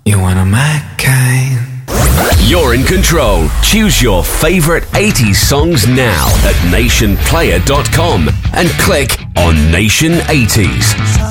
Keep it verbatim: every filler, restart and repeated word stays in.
You wanna my kind. You're in control. Choose your favourite eighties songs now at nation player dot com and click on Nation eighties.